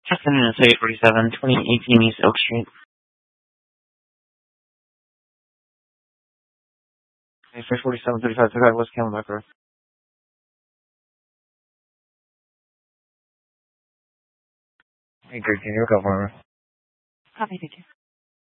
Afternoon, it's 847, 2018 East Oak Street. Okay, 4735, West Camelback Road. Hey, great, can you go for me? Copy, did you?